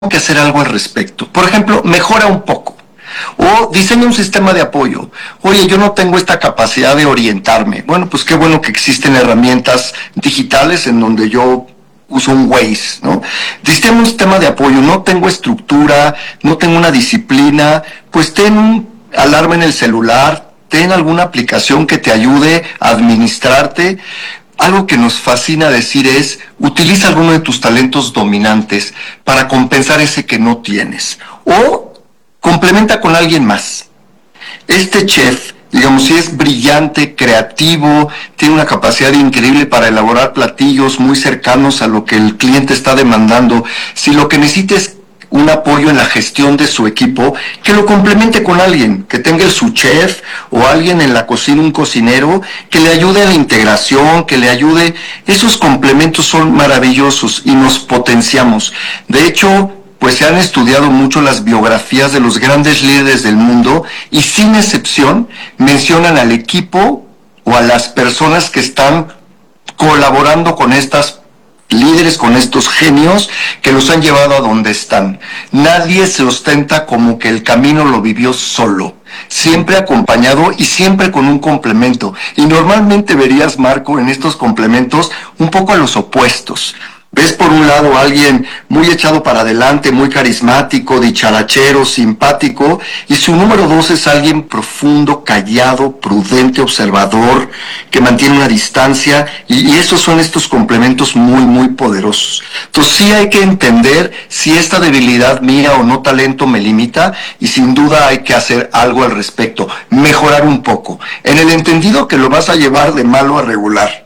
que hacer algo al respecto. Por ejemplo, mejora un poco. O diseña un sistema de apoyo. Oye, yo no tengo esta capacidad de orientarme. Bueno, pues qué bueno que existen herramientas digitales en donde yo uso un Waze, ¿no? Diseña un sistema de apoyo. No tengo estructura, no tengo una disciplina. Pues ten un alarma en el celular, ten alguna aplicación que te ayude a administrarte. Algo que nos fascina decir es, utiliza alguno de tus talentos dominantes para compensar ese que no tienes. O complementa con alguien más. Este chef, digamos, si es brillante, creativo, tiene una capacidad increíble para elaborar platillos muy cercanos a lo que el cliente está demandando. Si lo que necesita es un apoyo en la gestión de su equipo, que lo complemente con alguien, que tenga su chef o alguien en la cocina, un cocinero, que le ayude a la integración, que le ayude. Esos complementos son maravillosos y nos potenciamos. De hecho, pues se han estudiado mucho las biografías de los grandes líderes del mundo y sin excepción mencionan al equipo o a las personas que están colaborando con estas líderes, con estos genios que los han llevado a donde están. Nadie se ostenta como que el camino lo vivió solo, siempre acompañado y siempre con un complemento. Y normalmente verías, Marco, en estos complementos un poco a los opuestos. Ves por un lado a alguien muy echado para adelante, muy carismático, dicharachero, simpático, y su número 2 es alguien profundo, callado, prudente, observador, que mantiene una distancia, y esos son estos complementos muy, muy poderosos. Entonces sí hay que entender si esta debilidad mía o no talento me limita, y sin duda hay que hacer algo al respecto, mejorar un poco, en el entendido que lo vas a llevar de malo a regular.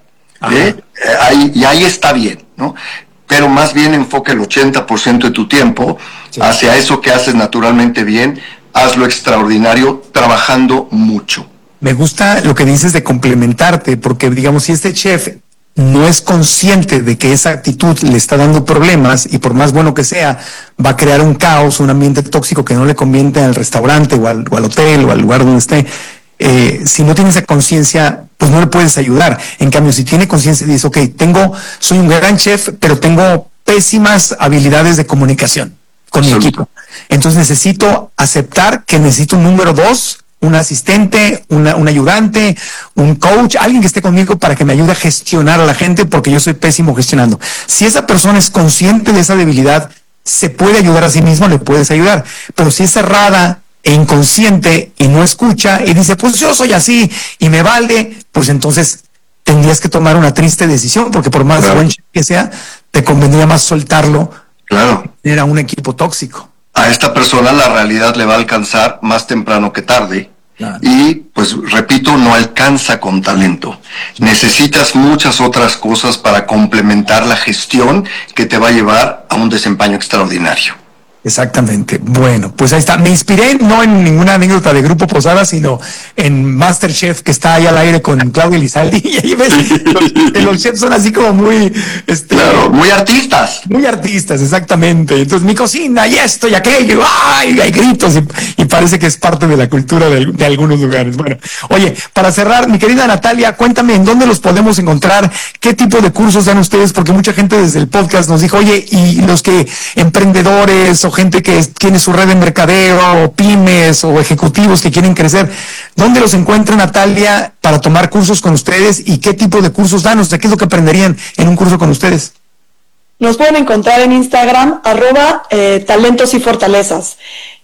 Ahí está bien, ¿no? Pero más bien enfoca el 80% de tu tiempo hacia eso que haces naturalmente bien, hazlo extraordinario, trabajando mucho. Me gusta lo que dices de complementarte, porque digamos, si este chef no es consciente de que esa actitud le está dando problemas y por más bueno que sea, va a crear un caos, un ambiente tóxico que no le conviene al restaurante o al hotel o al lugar donde esté. Si no tiene esa conciencia, pues no le puedes ayudar. En cambio, si tiene conciencia y dice, ok, soy un gran chef, pero tengo pésimas habilidades de comunicación con mi equipo. Entonces necesito aceptar que necesito un número 2, un asistente, un ayudante, un coach, alguien que esté conmigo para que me ayude a gestionar a la gente porque yo soy pésimo gestionando. Si esa persona es consciente de esa debilidad, se puede ayudar a sí mismo, le puedes ayudar. Pero si es cerrada e inconsciente y no escucha y dice, pues yo soy así y me vale, pues entonces tendrías que tomar una triste decisión, porque por más buen chef que sea, te convendría más soltarlo. Claro. Era un equipo tóxico. A esta persona la realidad le va a alcanzar más temprano que tarde. Claro. Y pues repito, no alcanza con talento. Necesitas muchas otras cosas para complementar la gestión que te va a llevar a un desempeño extraordinario. Exactamente. Bueno, pues ahí está. Me inspiré no en ninguna anécdota de Grupo Posada, sino en MasterChef, que está ahí al aire con Claudia Elizalde. Y ahí ves, los chefs son así como muy... claro, muy artistas. Muy artistas, exactamente. Entonces, mi cocina y esto y aquello, ¡ay! Hay gritos y parece que es parte de la cultura de algunos lugares. Bueno, oye, para cerrar, mi querida Natalia, cuéntame en dónde los podemos encontrar, qué tipo de cursos dan ustedes, porque mucha gente desde el podcast nos dijo, oye, y los que emprendedores o gente que tiene su red de mercadeo, o pymes, o ejecutivos que quieren crecer, ¿dónde los encuentra Natalia para tomar cursos con ustedes y qué tipo de cursos dan? O sea, ¿qué es lo que aprenderían en un curso con ustedes? Nos pueden encontrar en Instagram, @talentos y fortalezas.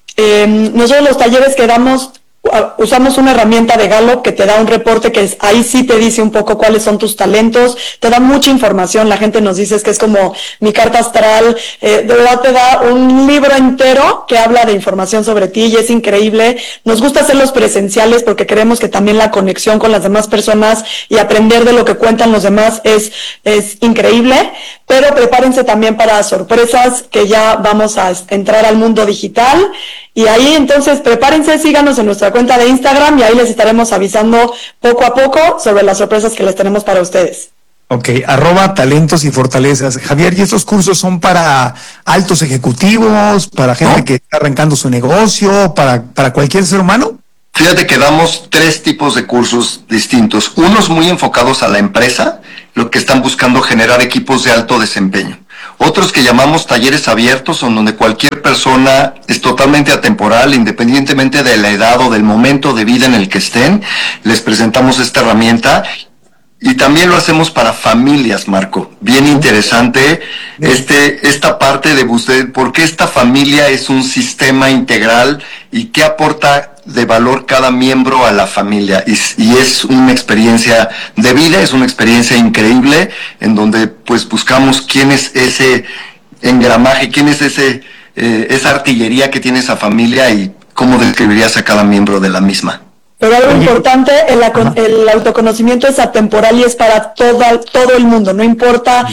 Nosotros los talleres que damos, usamos una herramienta de Gallup que te da un reporte que ahí sí te dice un poco cuáles son tus talentos, te da mucha información, la gente nos dice que es como mi carta astral, de verdad te da un libro entero que habla de información sobre ti y es increíble. Nos gusta hacerlos presenciales porque creemos que también la conexión con las demás personas y aprender de lo que cuentan los demás es increíble, pero prepárense también para sorpresas que ya vamos a entrar al mundo digital. Y ahí entonces prepárense, síganos en nuestra cuenta de Instagram y ahí les estaremos avisando poco a poco sobre las sorpresas que les tenemos para ustedes. Ok, @talentos y fortalezas. Javier, ¿y estos cursos son para altos ejecutivos, para gente que está arrancando su negocio, para cualquier ser humano? Fíjate que damos 3 tipos de cursos distintos. Unos muy enfocados a la empresa, lo que están buscando generar equipos de alto desempeño. Otros que llamamos talleres abiertos, son donde cualquier persona es totalmente atemporal, independientemente de la edad o del momento de vida en el que estén, les presentamos esta herramienta. Y también lo hacemos para familias, Marco. Bien interesante esta parte de usted, porque esta familia es un sistema integral y qué aporta de valor cada miembro a la familia. Y es una experiencia de vida, es una experiencia increíble, en donde pues buscamos quién es ese engramaje, quién es esa artillería que tiene esa familia y cómo describirías a cada miembro de la misma. Pero algo importante, el autoconocimiento es atemporal y es para todo el mundo, no importa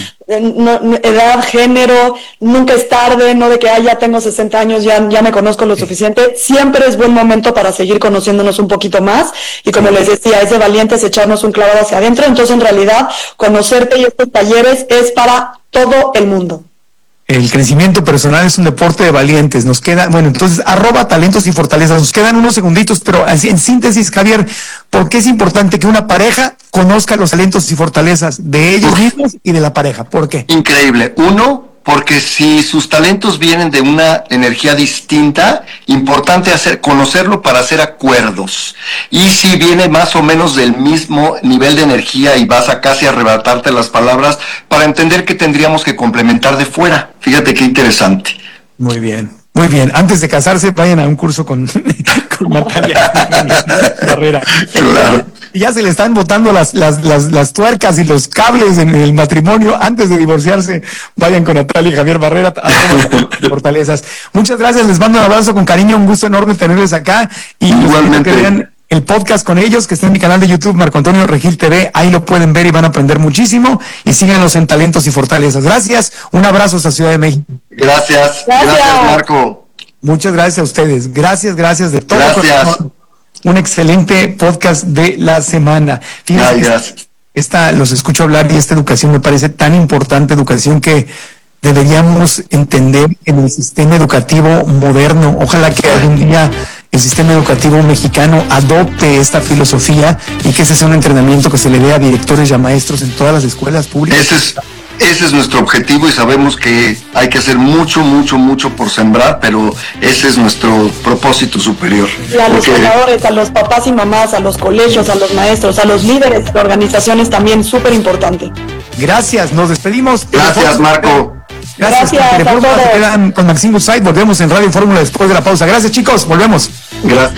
edad, género, nunca es tarde, no de que ya tengo 60 años, ya me conozco lo suficiente, siempre es buen momento para seguir conociéndonos un poquito más y como les decía, es de valientes echarnos un clavado hacia adentro, entonces en realidad conocerte y estos talleres es para todo el mundo. El crecimiento personal es un deporte de valientes. Nos queda, bueno, entonces, @talentos y fortalezas. Nos quedan unos segunditos, pero así, en síntesis, Javier, ¿por qué es importante que una pareja conozca los talentos y fortalezas de ellos mismos y de la pareja? ¿Por qué? Increíble. Uno, porque si sus talentos vienen de una energía distinta, importante conocerlo para hacer acuerdos. Y si viene más o menos del mismo nivel de energía y vas a casi arrebatarte las palabras, para entender que tendríamos que complementar de fuera. Fíjate qué interesante. Muy bien. Muy bien, antes de casarse, vayan a un curso con Natalia Barrera. Claro. Ya se le están botando las tuercas y los cables en el matrimonio. Antes de divorciarse, vayan con Natalia y Javier Barrera a Fortalezas. Muchas gracias, les mando un abrazo con cariño, un gusto enorme tenerles acá. Y igualmente. Que vean el podcast con ellos, que está en mi canal de YouTube, Marco Antonio Regil TV, ahí lo pueden ver y van a aprender muchísimo, y síganos en Talentos y Fortalezas. Gracias, un abrazo hasta Ciudad de México. Gracias, Marco. Muchas gracias a ustedes, gracias de todo. Gracias. Un excelente podcast de la semana. Fíjense, gracias. Los escucho hablar y esta educación me parece tan importante, educación que deberíamos entender en el sistema educativo moderno. Ojalá que algún día el sistema educativo mexicano adopte esta filosofía y que ese sea un entrenamiento que se le dé a directores y a maestros en todas las escuelas públicas. Ese es nuestro objetivo y sabemos que hay que hacer mucho por sembrar, pero ese es nuestro propósito superior. Y a los fundadores, a los papás y mamás, a los colegios, a los maestros, a los líderes de organizaciones también, súper importante. Gracias, nos despedimos. Gracias, Marco. Gracias a todos. Se quedan con Maxine Goodside, volvemos en Radio Fórmula después de la pausa. Gracias, chicos, volvemos. Gracias.